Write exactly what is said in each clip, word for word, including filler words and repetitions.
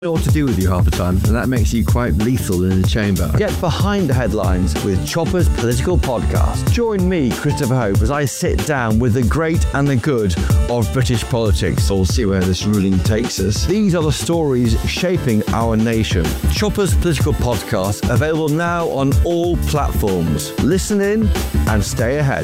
know what to do with you half the time, and that makes you quite lethal in the chamber. Get behind the headlines with Chopper's Political Podcast. Join me, Christopher Hope, as I sit down with the great and the good of British politics. We'll see where this ruling takes us. These are the stories shaping our nation. Chopper's Political Podcast, available now on all platforms. Listen in and stay ahead.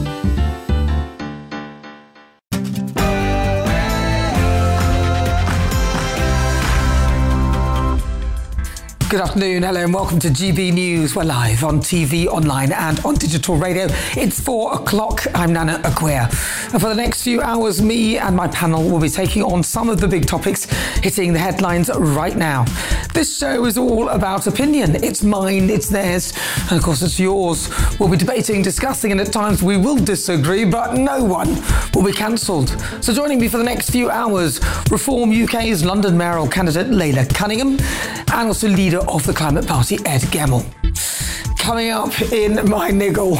Good afternoon, hello and welcome to G B News. We're live on T V, online and on digital radio. It's four o'clock, I'm Nana Aguirre. And for the next few hours, me and my panel will be taking on some of the big topics hitting the headlines right now. This show is all about opinion. It's mine, it's theirs, and of course it's yours. We'll be debating, discussing, and at times we will disagree, but no one will be cancelled. So joining me for the next few hours, Reform U K's London mayoral candidate Leila Cunningham, and also leader of the Climate Party, Ed Gemmell. Coming up in my niggle.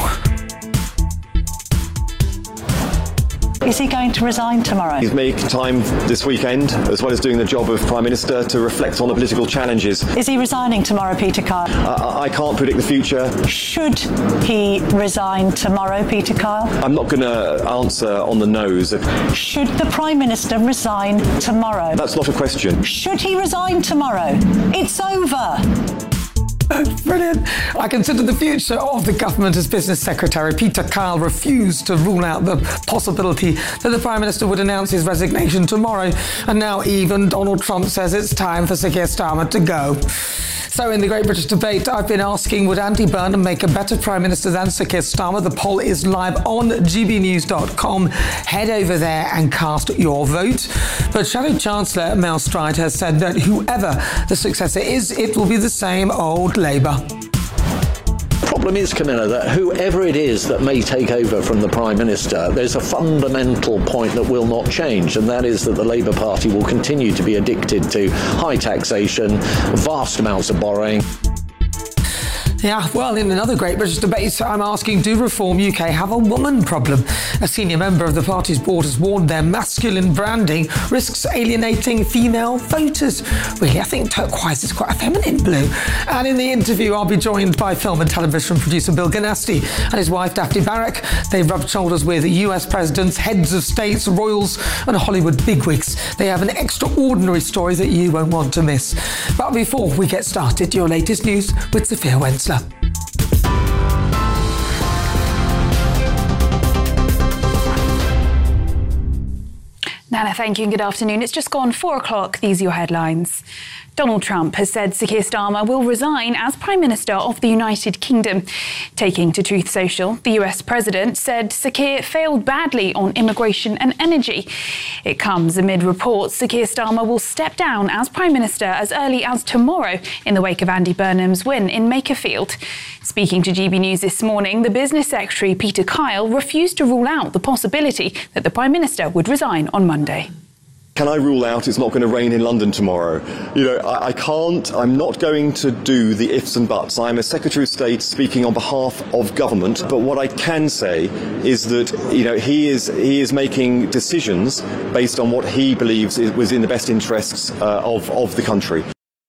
Is he going to resign tomorrow? He's making time this weekend, as well as doing the job of Prime Minister, to reflect on the political challenges. Is he resigning tomorrow, Peter Kyle? Uh, I can't predict the future. Should he resign tomorrow, Peter Kyle? I'm not going to answer on the nose. Should the Prime Minister resign tomorrow? That's not a question. Should he resign tomorrow? It's over. Brilliant. I consider the future of the government as Business Secretary. Peter Kyle refused to rule out the possibility that the Prime Minister would announce his resignation tomorrow. And now even Donald Trump says it's time for Sir Keir Starmer to go. So in the Great British Debate, I've been asking, would Andy Burnham make a better Prime Minister than Sir Keir Starmer? The poll is live on g b news dot com. Head over there and cast your vote. But Shadow Chancellor Mel Stride has said that whoever the successor is, it will be the same old Labour. The problem is, Camilla, that whoever it is that may take over from the Prime Minister, there's a fundamental point that will not change, and that is that the Labour Party will continue to be addicted to high taxation, vast amounts of borrowing. Yeah, well, in another Great British Debate, I'm asking, do Reform U K have a woman problem? A senior member of the party's board has warned their masculine branding risks alienating female voters. Really, I think turquoise is quite a feminine blue. And in the interview, I'll be joined by film and television producer Bill Ganasty and his wife Daphne Barrack. They've rubbed shoulders with U S presidents, heads of states, royals and Hollywood bigwigs. They have an extraordinary story that you won't want to miss. But before we get started, your latest news with Sophia Wensler. Nana, thank you and good afternoon. It's just gone four o'clock. These are your headlines. Donald Trump has said Sir Keir Starmer will resign as Prime Minister of the United Kingdom. Taking to Truth Social, the U S President said Sir Keir failed badly on immigration and energy. It comes amid reports Sir Keir Starmer will step down as Prime Minister as early as tomorrow in the wake of Andy Burnham's win in Makerfield. Speaking to G B News this morning, the Business Secretary Peter Kyle refused to rule out the possibility that the Prime Minister would resign on Monday. Can I rule out it's not going to rain in London tomorrow? You know, I, I can't, I'm not going to do the ifs and buts. I'm a Secretary of State speaking on behalf of government, but what I can say is that, you know, he is he is making decisions based on what he believes is, was in the best interests uh, of, of the country.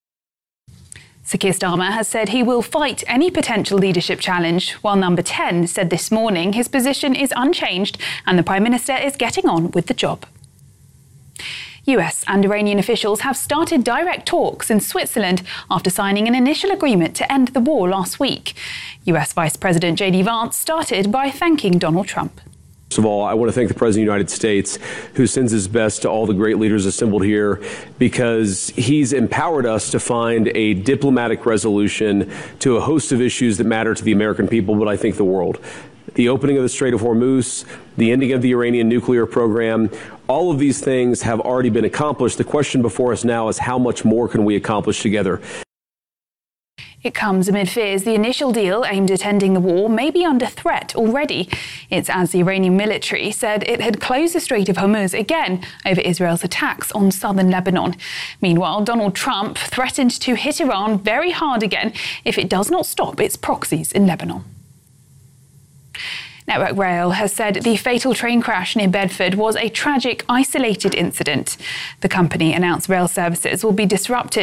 Sir Keir Starmer has said he will fight any potential leadership challenge, while Number ten said this morning his position is unchanged and the Prime Minister is getting on with the job. U S and Iranian officials have started direct talks in Switzerland after signing an initial agreement to end the war last week. U S Vice President J D Vance started by thanking Donald Trump. First of all, I want to thank the President of the United States, who sends his best to all the great leaders assembled here, because he's empowered us to find a diplomatic resolution to a host of issues that matter to the American people, but I think the world. The opening of the Strait of Hormuz, the ending of the Iranian nuclear program, all of these things have already been accomplished. The question before us now is how much more can we accomplish together? It comes amid fears the initial deal aimed at ending the war may be under threat already. It's as the Iranian military said it had closed the Strait of Hormuz again over Israel's attacks on southern Lebanon. Meanwhile, Donald Trump threatened to hit Iran very hard again if it does not stop its proxies in Lebanon. Network Rail has said the fatal train crash near Bedford was a tragic, isolated incident. The company announced rail services will be disrupted